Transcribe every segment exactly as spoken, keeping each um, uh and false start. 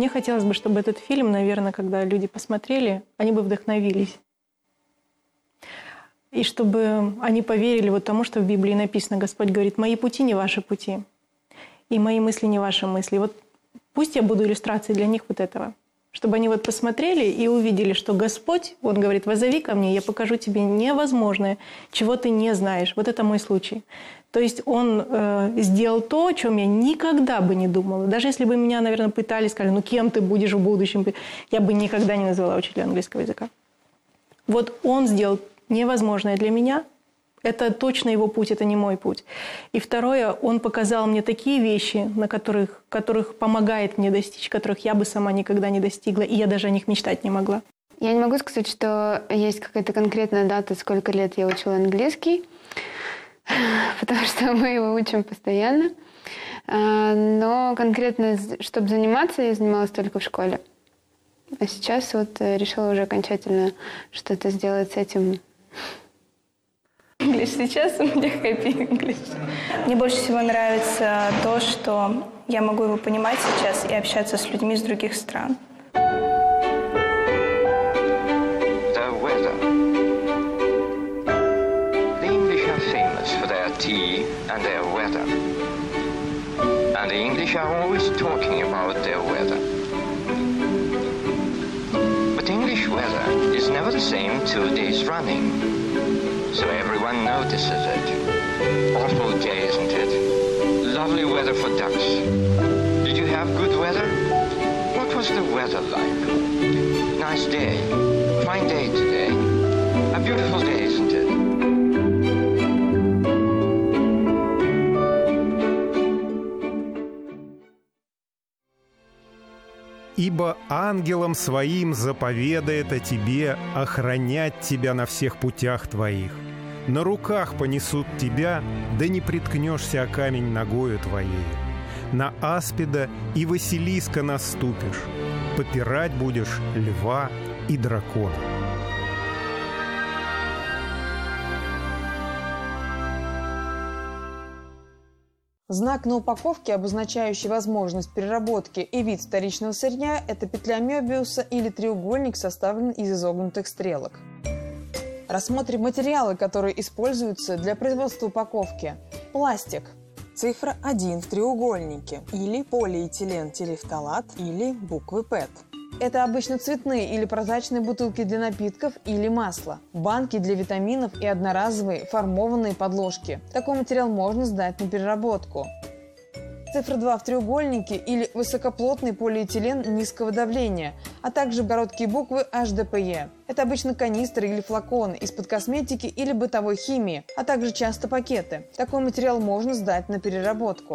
Мне хотелось бы, чтобы этот фильм, наверное, когда люди посмотрели, они бы вдохновились. И чтобы они поверили вот тому, что в Библии написано. Господь говорит: «Мои пути не ваши пути, и мои мысли не ваши мысли». Вот пусть я буду иллюстрацией для них вот этого. Чтобы они вот посмотрели и увидели, что Господь, Он говорит: «Возови ко мне, я покажу тебе невозможное, чего ты не знаешь». Вот это мой случай. То есть Он э, сделал то, о чем я никогда бы не думала. Даже если бы меня, наверное, пытали, сказали: «Ну кем ты будешь в будущем?» Я бы никогда не назвала учителя английского языка. Вот Он сделал невозможное для меня. Это точно Его путь, это не мой путь. И второе, Он показал мне такие вещи, на которых, которых помогает мне достичь, которых я бы сама никогда не достигла, и я даже о них мечтать не могла. Я не могу сказать, что есть какая-то конкретная дата, сколько лет я учила английский, потому что мы его учим постоянно. Но конкретно, чтобы заниматься, я занималась только в школе. А сейчас вот решила уже окончательно что-то сделать с этим. English. Сейчас у меня happy English. Мне больше всего нравится то, что я могу его понимать сейчас и общаться с людьми из других стран. The weather. The English are famous for their tea and their weather. And the English are always talking about their weather. But English weather is never the same two days running. So everyone notices it. Awful day, isn't it? Lovely weather for ducks. Did you have good weather? What was the weather like? Nice day. Fine day today. A beautiful day, isn't it? «Ибо ангелом своим заповедает о тебе охранять тебя на всех путях твоих. На руках понесут тебя, да не приткнешься о камень ногою твоей. На аспида и Василиска наступишь, попирать будешь льва и дракона». Знак на упаковке, обозначающий возможность переработки и вид вторичного сырья, это петля Мёбиуса или треугольник, составлен из изогнутых стрелок. Рассмотрим материалы, которые используются для производства упаковки. Пластик. Цифра один в треугольнике. Или полиэтилен терефталат, или буквы пэт. Это обычно цветные или прозрачные бутылки для напитков или масла, банки для витаминов и одноразовые формованные подложки. Такой материал можно сдать на переработку. Цифра два в треугольнике или высокоплотный полиэтилен низкого давления, а также короткие буквы эйч ди пи и. Это обычно канистры или флаконы из-под косметики или бытовой химии, а также часто пакеты. Такой материал можно сдать на переработку.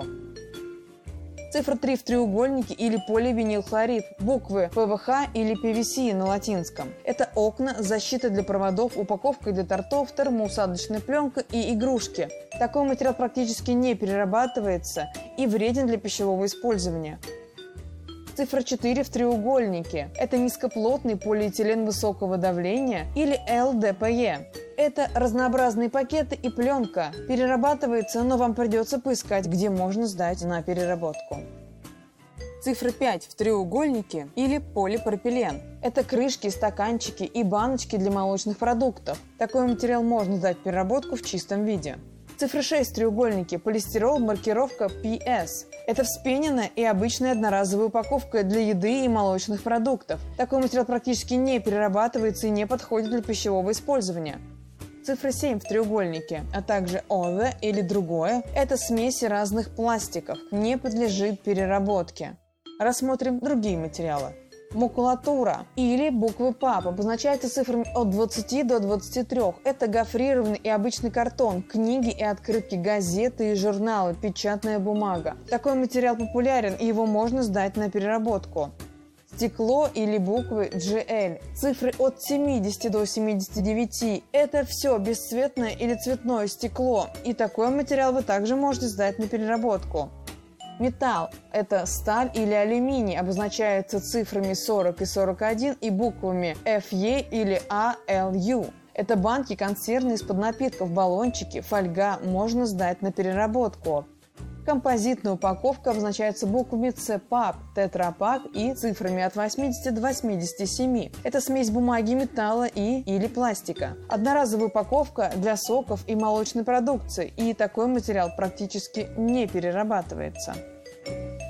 Цифра три в треугольнике или поливинилхлорид, буквы пэ вэ ха или пи ви си на латинском. Это окна, защита для проводов, упаковка для тортов, термоусадочная пленка и игрушки. Такой материал практически не перерабатывается и вреден для пищевого использования. Цифра четыре в треугольнике. Это низкоплотный полиэтилен высокого давления или эл дэ пэ е. Это разнообразные пакеты и пленка. Перерабатывается, но вам придется поискать, где можно сдать на переработку. Цифра пять в треугольнике или полипропилен. Это крышки, стаканчики и баночки для молочных продуктов. Такой материал можно сдать в переработку в чистом виде. Цифра шесть в треугольнике. Полистирол, маркировка пи эс. Это вспененная и обычная одноразовая упаковка для еды и молочных продуктов. Такой материал практически не перерабатывается и не подходит для пищевого использования. Цифра семь в треугольнике, а также other или другое – это смеси разных пластиков, не подлежит переработке. Рассмотрим другие материалы. Макулатура или буквы пап обозначается цифрами от двадцати до двадцати трёх. Это гофрированный и обычный картон, книги и открытки, газеты и журналы, печатная бумага. Такой материал популярен, и его можно сдать на переработку. Стекло или буквы джи эл. Цифры от семидесяти до семидесяти девяти. Это все бесцветное или цветное стекло. И такой материал вы также можете сдать на переработку. Металл – это сталь или алюминий, обозначается цифрами сорок и сорок один и буквами эф е или а эл ю. Это банки, консервные из-под напитков, баллончики, фольга можно сдать на переработку. Композитная упаковка обозначается буквами Ц ПАП, тетрапак и цифрами от восьмидесяти до восьмидесяти семи. Это смесь бумаги, металла и или пластика. Одноразовая упаковка для соков и молочной продукции, и такой материал практически не перерабатывается.